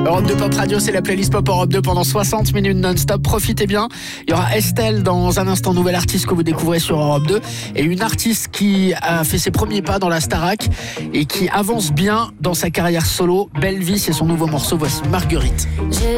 Europe 2 Pop Radio, c'est la playlist Pop Europe 2 pendant 60 minutes non-stop. Profitez bien. Il y aura Estelle dans un instant, nouvelle artiste que vous découvrez sur Europe 2. Et une artiste qui a fait ses premiers pas dans la Starac et qui avance bien dans sa carrière solo. Belle vie, c'est son nouveau morceau. Voici Marguerite.